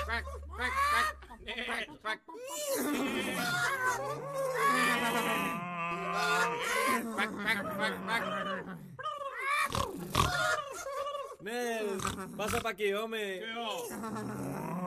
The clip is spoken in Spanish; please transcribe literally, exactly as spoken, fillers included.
Quack, quack, quack, quack, quack. Quack, quack, quack, quack. Nel, pasa pa' aquí, home. ¿Qué va?